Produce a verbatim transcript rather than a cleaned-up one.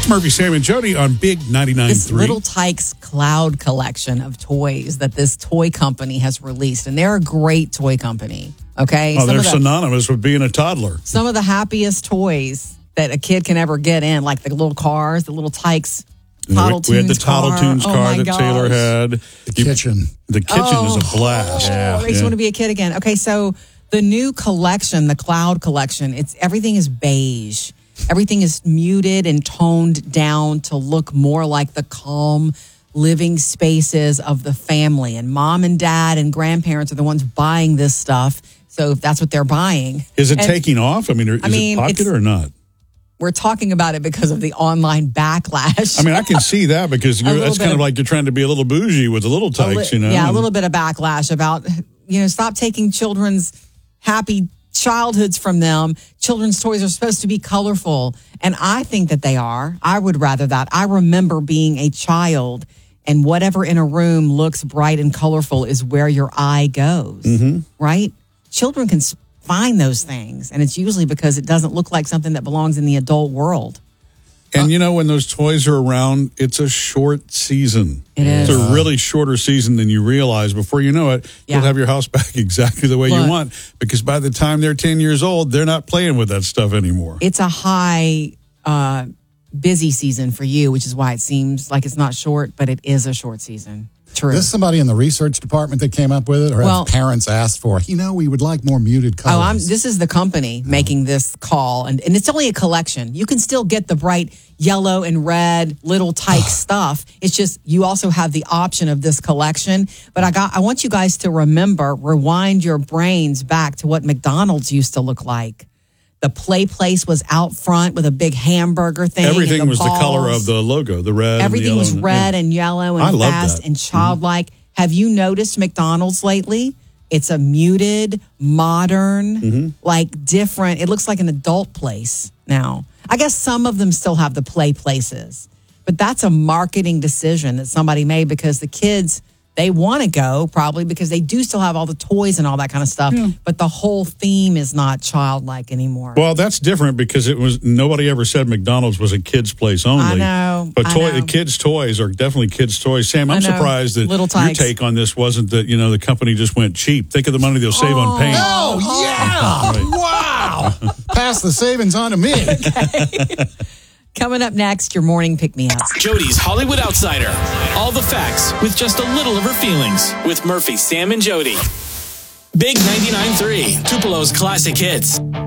It's Murphy, Sam, and Jody on Big ninety-nine point This three. Little Tikes Cloud collection of toys that this toy company has released. And they're a great toy company, okay? Oh, some they're of the, synonymous with being a toddler. Some of the happiest toys that a kid can ever get in, like the little cars, the Little Tikes Toddle we, we had the Tunes Toddle car. Tunes Oh, car my that gosh. Taylor had. The kitchen. The kitchen Oh, is a blast. Oh, makes you want to be a kid again. Okay, so the new collection, the Cloud collection, it's everything is beige. Everything is muted and toned down to look more like the calm living spaces of the family. And mom and dad and grandparents are the ones buying this stuff. So if that's what they're buying. Is it And taking off? I mean, is I mean, it popular or not? we're talking about it because of the online backlash. I mean, I can see that because you're, little that's bit kind of of- like you're trying to be a little bougie with the Little A li- Tikes, you know? Yeah, a and- little bit of backlash about, you know, stop taking children's happy childhoods from them. Children's toys are supposed to be colorful. And I think that they are. I would rather that. I remember being a child and whatever in a room looks bright and colorful is where your eye goes, Mm-hmm. right? Children can s- find those things. And it's usually because it doesn't look like something that belongs in the adult world. And you know, when those toys are around, it's a short season. It is. It's a really shorter season than you realize. Before you know it, Yeah. you'll have your house back exactly the way Look. you want. Because by the time they're ten years old, they're not playing with that stuff anymore. It's a high uh, busy season for you, which is why it seems like it's not short, but it is a short season. True. Is this somebody in the research department that came up with it, or Well- have parents asked for? You know, we would like more muted colors. Oh, I'm, this is the company making this call, and, and it's only a collection. You can still get the bright yellow and red Little Tyke stuff. It's just you also have the option of this collection. But I got I want you guys to remember, rewind your brains back to what McDonald's used to look like. The play place was out front with a big hamburger thing. and Everything the was the color balls. of the logo, the red. Everything and the was yellow. red Yeah. and yellow and I love fast that. and childlike. Have you noticed McDonald's lately? It's a muted, modern, Mm-hmm. like different. It looks like an adult place now. I guess some of them still have the play places, but that's a marketing decision that somebody made because the kids, they want to go probably because they do still have all the toys and all that kind of stuff, but the whole theme is not childlike anymore. Well, that's different because it was nobody ever said McDonald's was a kids' place only. I know, but I toy, know. the kids' toys are definitely kids' toys. Sam, I'm I know. surprised that Little your Tikes. take on this wasn't that you know the company just went cheap. Think of the money they'll save on paint. Oh, yeah. Wow. Pass the savings on to me. Coming up next, your morning pick-me-up. Jody's Hollywood Outsider. All the facts with just a little of her feelings. With Murphy, Sam, and Jody. Big ninety-nine point three, Tupelo's classic hits.